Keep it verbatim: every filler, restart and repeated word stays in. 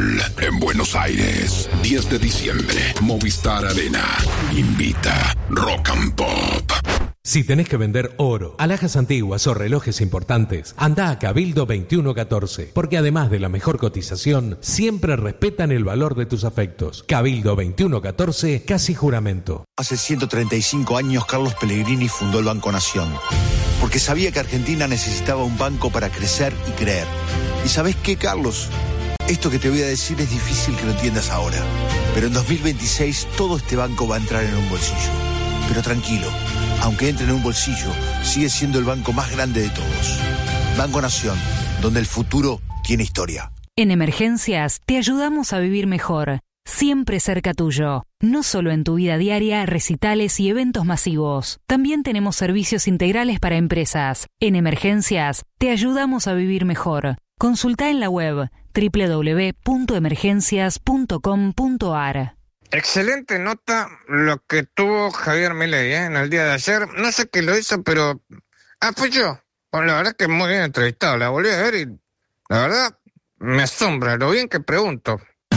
Sol en Buenos Aires. diez de diciembre, Movistar Arena. Invita Rock and Pop. Si tenés que vender oro, alhajas antiguas o relojes importantes, anda a Cabildo veintiuno catorce, porque además de la mejor cotización, siempre respetan el valor de tus afectos. Cabildo veintiuno catorce, casi juramento. Hace ciento treinta y cinco años Carlos Pellegrini fundó el Banco Nación, porque sabía que Argentina necesitaba un banco para crecer y creer. ¿Y sabés qué, Carlos? Esto que te voy a decir es difícil que lo entiendas ahora, pero en dos mil veintiséis todo este banco va a entrar en un bolsillo. Pero tranquilo, aunque entre en un bolsillo, sigue siendo el banco más grande de todos. Banco Nación, donde el futuro tiene historia. En Emergencias te ayudamos a vivir mejor, siempre cerca tuyo. No solo en tu vida diaria, recitales y eventos masivos. También tenemos servicios integrales para empresas. En Emergencias te ayudamos a vivir mejor. Consulta en la web doble u doble u doble u punto emergencias punto com punto a r. Excelente nota lo que tuvo Javier Milei, ¿eh? En el día de ayer. No sé qué lo hizo, pero... Ah, fue yo. Bueno, la verdad es que muy bien entrevistado. La volví a ver y la verdad me asombra lo bien que pregunto.